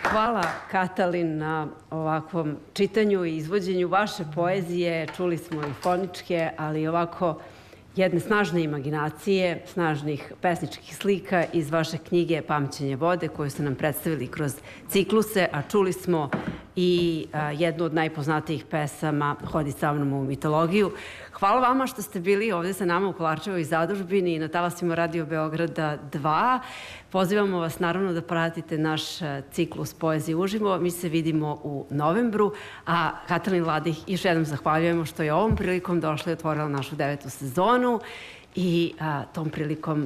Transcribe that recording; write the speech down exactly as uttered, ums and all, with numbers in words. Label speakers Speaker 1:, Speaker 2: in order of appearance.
Speaker 1: Hvala, Katalin, na ovakvom čitanju i izvođenju vaše poezije. Čuli smo i foničke, ali i ovako jedne snažne imaginacije, snažnih pesničkih slika iz vaše knjige Pamćenje vode, koju ste nam predstavili kroz cikluse, a čuli smo i jednu od najpoznatijih pesama Hodi sa mnom u mitologiju. Hvala vama što ste bili ovde sa nama u Kolarčevoj zadužbini i na talasima Radio Beograda dva. Pozivamo vas naravno da pratite naš ciklus Poezije uživo. Mi se vidimo u novembru, a Katalin Ladih još jednom zahvaljujemo što je ovom prilikom došla i otvorila našu devetu sezonu i tom prilikom